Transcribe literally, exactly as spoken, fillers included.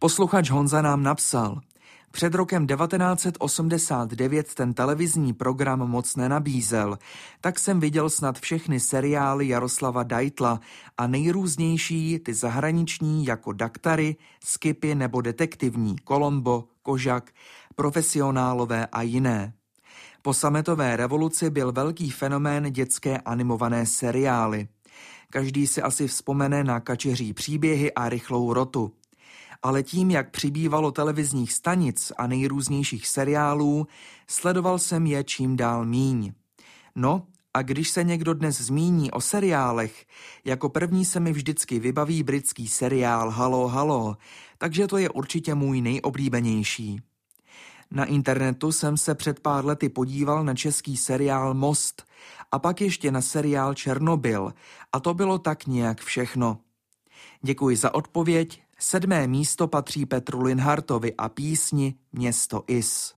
Posluchač Honza nám napsal: Před rokem devatenáct set osmdesát devět ten televizní program moc nenabízel, tak jsem viděl snad všechny seriály Jaroslava Deitla a nejrůznější, ty zahraniční jako Daktary, Skipy nebo detektivní Colombo, Kožak, Profesionálové a jiné. Po sametové revoluci byl velký fenomén dětské animované seriály. Každý si asi vzpomene na Kačeří příběhy a Rychlou rotu. Ale tím, jak přibývalo televizních stanic a nejrůznějších seriálů, sledoval jsem je čím dál míň. No a když se někdo dnes zmíní o seriálech, jako první se mi vždycky vybaví britský seriál Haló, haló, takže to je určitě můj nejoblíbenější. Na internetu jsem se před pár lety podíval na český seriál Most a pak ještě na seriál Černobyl a to bylo tak nějak všechno. Děkuji za odpověď. Sedmé místo patří Petru Linhartovi a písni Město Is.